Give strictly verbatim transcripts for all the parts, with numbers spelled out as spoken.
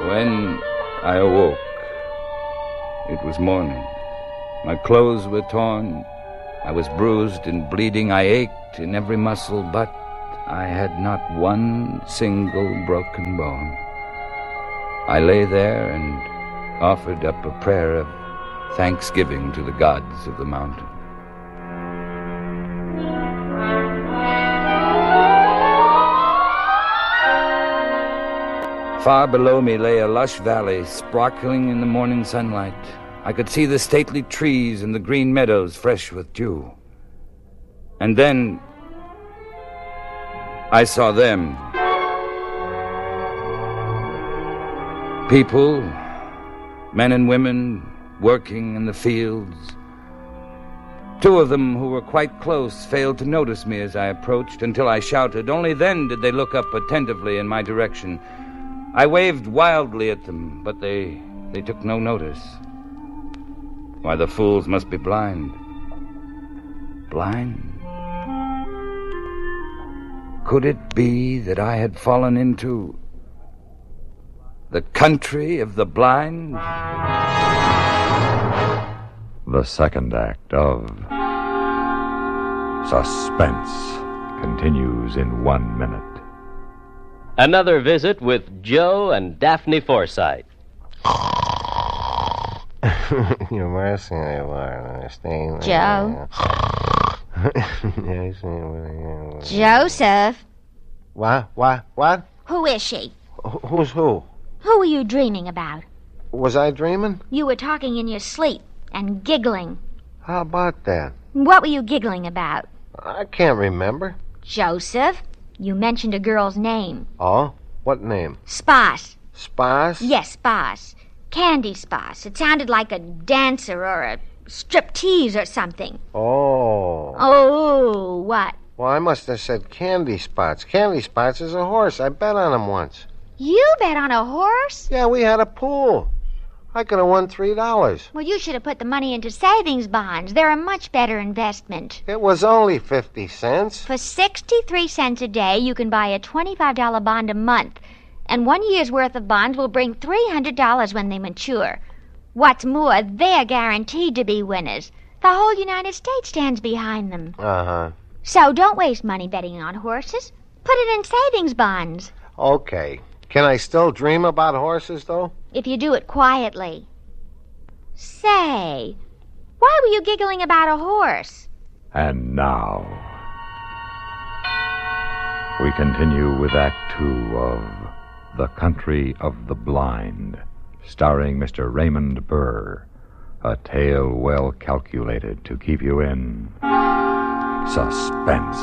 When I awoke, it was morning. My clothes were torn. I was bruised and bleeding. I ached in every muscle, but I had not one single broken bone. I lay there and offered up a prayer of thanksgiving to the gods of the mountain. Far below me lay a lush valley, sparkling in the morning sunlight. I could see the stately trees and the green meadows fresh with dew. And then I saw them. People, men and women, working in the fields. Two of them who were quite close failed to notice me as I approached until I shouted. Only then did they look up attentively in my direction. I waved wildly at them, but they, they took no notice. Why, the fools must be blind. Blind? Could it be that I had fallen into the country of the blind? The second act of Suspense continues in one minute. Another visit with Joe and Daphne Forsythe. You mercy, I understand. Joe. Joseph. What? What? What? Who is she? Wh- Who's who? Who were you dreaming about? Was I dreaming? You were talking in your sleep and giggling. How about that? What were you giggling about? I can't remember. Joseph, you mentioned a girl's name. Oh? What name? Spas. Spas? Yes, Spas. Candy Spas. It sounded like a dancer or a striptease or something. Oh. Oh, what? Well, I must have said Candy Spots. Candy Spots is a horse. I bet on him once. You bet on a horse? Yeah, we had a pool. I could have won three dollars. Well, you should have put the money into savings bonds. They're a much better investment. It was only fifty cents. For sixty-three cents a day, you can buy a twenty-five dollar bond a month. And one year's worth of bonds will bring three hundred dollars when they mature. What's more, they're guaranteed to be winners. The whole United States stands behind them. Uh-huh. So don't waste money betting on horses. Put it in savings bonds. Okay. Can I still dream about horses, though? If you do it quietly. Say, why were you giggling about a horse? And now, we continue with Act Two of The Country of the Blind, starring Mister Raymond Burr, a tale well calculated to keep you in suspense.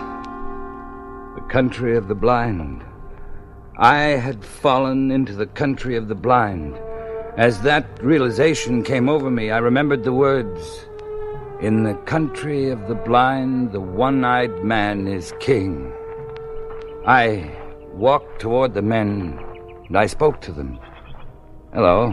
The country of the blind. I had fallen into the country of the blind. As that realization came over me, I remembered the words, "In the country of the blind, the one-eyed man is king." I walked toward the men, and I spoke to them. Hello.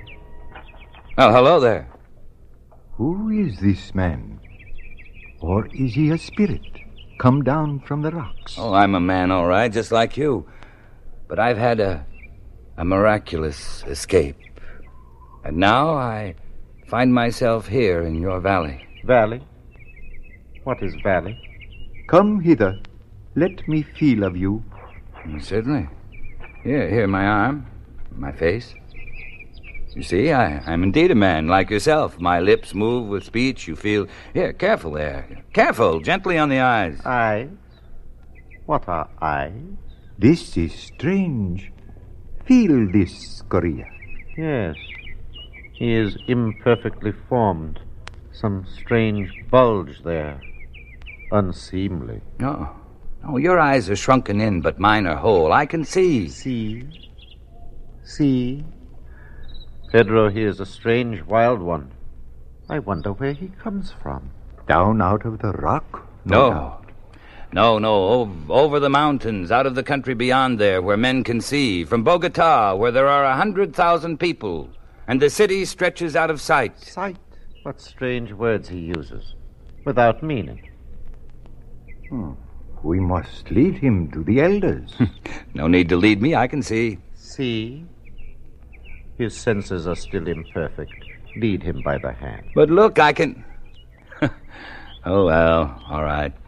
Oh, hello there. Who is this man? Or is he a spirit come down from the rocks? Oh, I'm a man, all right, just like you. But I've had a, a miraculous escape. And now I find myself here in your valley. Valley? What is valley? Come hither. Let me feel of you. Certainly. Here, here, my arm, my face. You see, I, I'm indeed a man like yourself. My lips move with speech. You feel... Here, careful there. Careful, gently on the eyes. Eyes? What are eyes? This is strange. Feel this, Korea. Yes. He is imperfectly formed. Some strange bulge there. Unseemly. No. Oh, your eyes are shrunken in, but mine are whole. I can see. See? See? Pedro, he is a strange wild one. I wonder where he comes from. Down out of the rock? No. doubt. No, no, over, over the mountains, out of the country beyond there, where men can see. From Bogota, where there are a hundred thousand people, and the city stretches out of sight. Sight? What strange words he uses, without meaning. Hmm. We must lead him to the elders. No need to lead me, I can see. See? His senses are still imperfect. Lead him by the hand. But look, I can... Oh, well, all right.